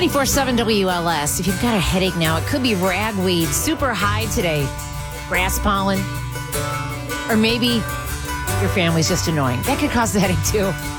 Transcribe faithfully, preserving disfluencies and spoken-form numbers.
ninety-four point seven W L S. If you've got a headache now, it could be ragweed. Super high today. Grass pollen. Or maybe your family's just annoying. That could cause the headache too.